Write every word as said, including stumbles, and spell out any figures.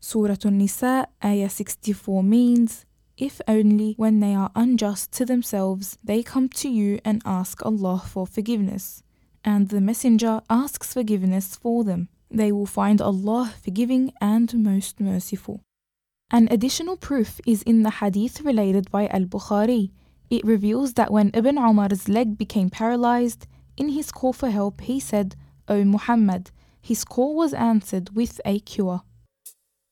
Surah An-Nisa, Ayah sixty-four means, if only when they are unjust to themselves, they come to you and ask Allah for forgiveness, and the Messenger asks forgiveness for them, they will find Allah forgiving and most merciful. An additional proof is in the hadith related by Al-Bukhari. It reveals that when Ibn Umar's leg became paralyzed, in his call for help he said, O Muhammad, his call was answered with a cure.